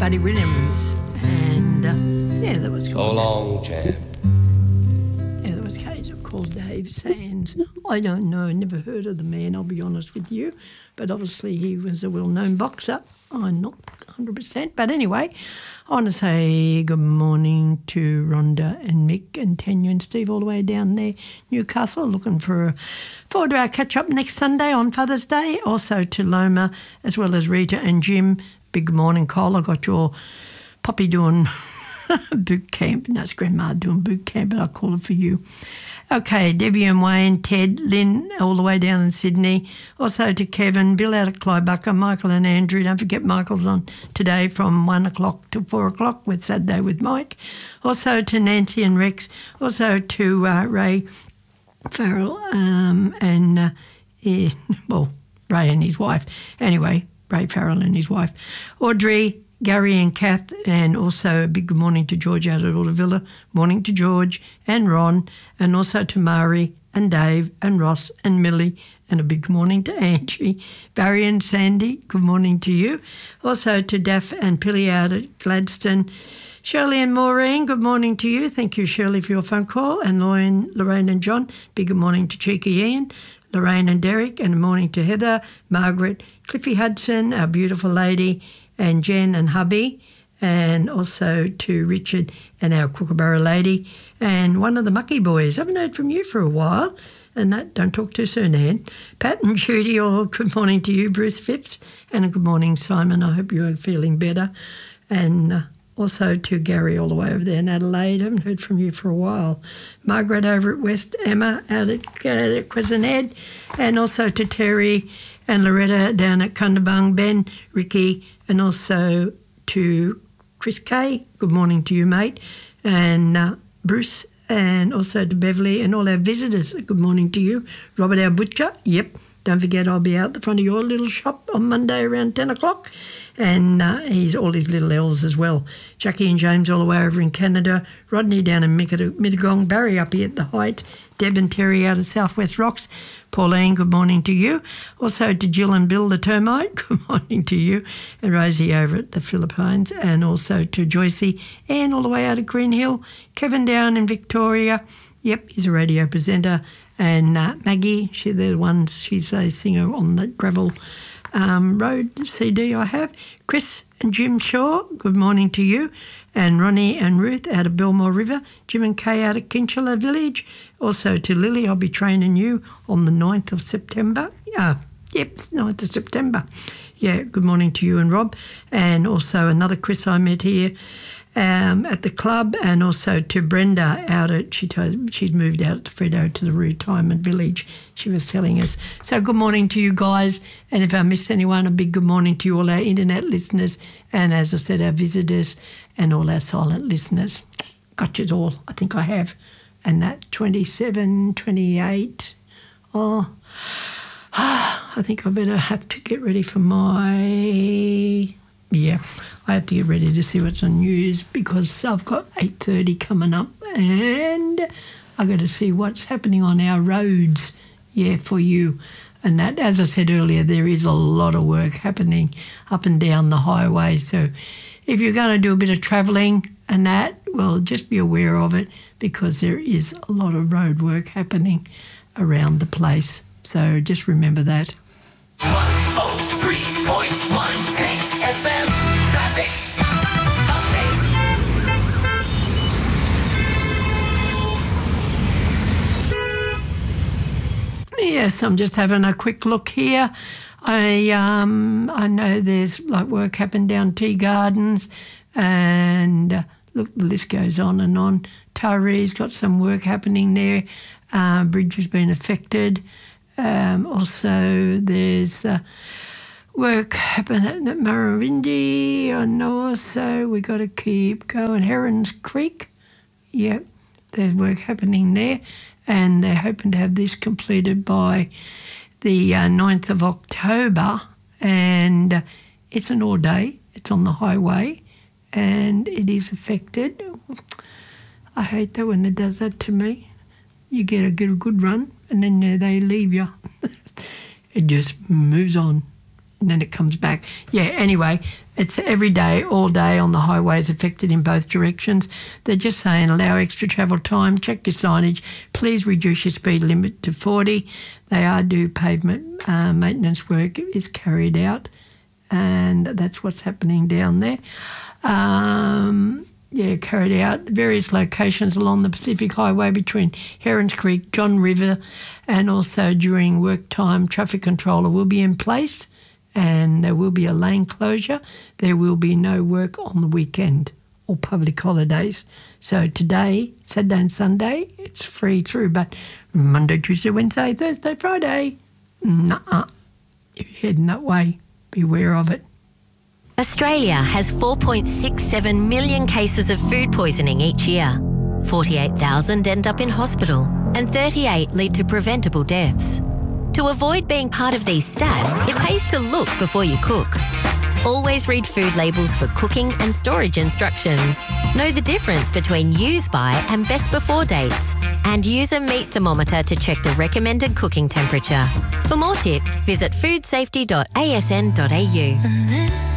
Buddy Williams. And, yeah, that was called... So long, champ. Yeah, that was called Dave Sands. I don't know, never heard of the man, I'll be honest with you. But obviously he was a well-known boxer. I'm not 100%. But anyway, I want to say good morning to Rhonda and Mick and Tanya and Steve all the way down there, Newcastle. Looking forward to our catch-up next Sunday on Father's Day. Also to Loma, as well as Rita and Jim. Big good morning, Cole. I got your puppy doing boot camp. No, it's Grandma doing boot camp, but I'll call it for you. Okay, Debbie and Wayne, Ted, Lynn, all the way down in Sydney. Also to Kevin, Bill out at Clybucker, Michael and Andrew. Don't forget Michael's on today from 1 o'clock to 4 o'clock with Saturday with Mike. Also to Nancy and Rex. Also to Ray Farrell Ray and his wife. Anyway, Ray Farrell and his wife. Audrey, Gary and Kath, and also a big good morning to George out at Aldervilla. Morning to George and Ron, and also to Mari and Dave and Ross and Millie, and a big good morning to Angie. Barry and Sandy, good morning to you. Also to Daff and Pilly out at Gladstone. Shirley and Maureen, good morning to you. Thank you, Shirley, for your phone call. And Lorraine and John, big good morning to Cheeky Ian. Lorraine and Derek, and a morning to Heather, Margaret, Cliffy Hudson, our beautiful lady, and Jen and hubby, and also to Richard and our Kookaburra lady, and one of the Mucky boys. I haven't heard from you for a while, and that don't talk too soon, Anne. Pat and Judy, all good morning to you, Bruce Phipps, and a good morning, Simon. I hope you're feeling better. And also to Gary all the way over there in Adelaide. I haven't heard from you for a while. Margaret over at West, Emma out at Quisenhead, and also to Terry and Loretta down at Cundabung, Ben, Ricky, and also to Chris Kay. Good morning to you, mate. And Bruce, and also to Beverly and all our visitors. Good morning to you. Robert, our butcher. Yep. Don't forget I'll be out the front of your little shop on Monday around 10 o'clock. And he's all his little elves as well. Jackie and James all the way over in Canada. Rodney down in Mittagong. Barry up here at the Heights. Deb and Terry out of Southwest Rocks. Pauline, good morning to you. Also to Jill and Bill the Termite, good morning to you. And Rosie over at the Philippines. And also to Joycey and all the way out of Green Hill. Kevin down in Victoria. Yep, he's a radio presenter. And Maggie, she's a singer on the Gravel Road CD I have. Chris and Jim Shaw, good morning to you. And Ronnie and Ruth out of Belmore River. Jim and Kay out of Kinchela Village. Also to Lily, I'll be training you on the 9th of September. Yep, 9th of September. Yeah, good morning to you and Rob. And also another Chris I met here at the club, and also to Brenda out at, she'd moved out to Fredo to the retirement village, she was telling us. So good morning to you guys, and if I missed anyone, a big good morning to you, all our internet listeners, and as I said, our visitors and all our silent listeners. Got you all, I think I have. And that 27, 28, I think I better have to get ready for I have to get ready to see what's on news because I've got 8:30 coming up and I've got to see what's happening on our roads, for you. And that, as I said earlier, there is a lot of work happening up and down the highway. So if you're going to do a bit of travelling and that, well, just be aware of it because there is a lot of road work happening around the place. So just remember that. 103.1 FM traffic update. Yes, I'm just having a quick look here. I know there's like work happened down Tea Gardens, and look, the list goes on and on. Taree's got some work happening there. Bridge has been affected. Also, there's work happening at Murrurundi. I know also we got to keep going. Herons Creek, yep, there's work happening there, and they're hoping to have this completed by the 9th of October, and it's an all day. It's on the highway, and it is affected. I hate that when it does that to me. You get a good run, and then they leave you. It just moves on. and then it comes back. Yeah, anyway, it's every day, all day on the highways affected in both directions. They're just saying allow extra travel time, check your signage, please reduce your speed limit to 40. They are due pavement maintenance work is carried out, and that's what's happening down there. Carried out various locations along the Pacific Highway between Herons Creek, John River, and also during work time, traffic controller will be in place and there will be a lane closure. There will be no work on the weekend or public holidays. So today, Saturday and Sunday, it's free through, but Monday, Tuesday, Wednesday, Thursday, Friday, nuh-uh. If you're heading that way, beware of it. Australia has 4.67 million cases of food poisoning each year. 48,000 end up in hospital and 38 lead to preventable deaths. To avoid being part of these stats, it pays to look before you cook. Always read food labels for cooking and storage instructions. Know the difference between use by and best before dates. And use a meat thermometer to check the recommended cooking temperature. For more tips, visit foodsafety.asn.au.